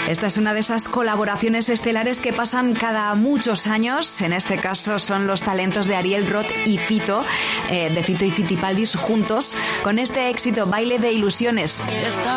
Esta es una de esas colaboraciones estelares que pasan cada muchos años. En este caso son los talentos de Ariel Roth y Fito, de Fito y Fitipaldis juntos, con este éxito, Baile de Ilusiones.